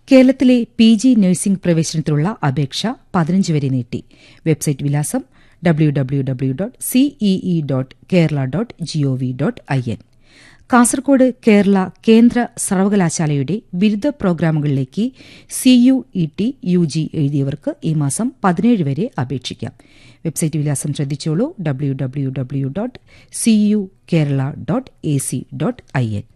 കേരളത്തിലെ PG nursing പ്രവേശനത്തിനുള്ള അപേക്ഷ 15 വരെ നീട്ടി. വെബ്സൈറ്റ് വിലാസം www.cee.kerala.gov.in. കാസർകോട് കേരള കേന്ദ്ര സർവകലാശാലയുടെ ബിരുദ പ്രോഗ്രാമുകളിലേക്ക് CUET UG എഴുതിയവർക്ക് ഈ മാസം 17 വരെ അപേക്ഷിക്കാം. വെബ്സൈറ്റ് വിലാസം ശ്രദ്ധിച്ചോളൂ www.cukerala.ac.in.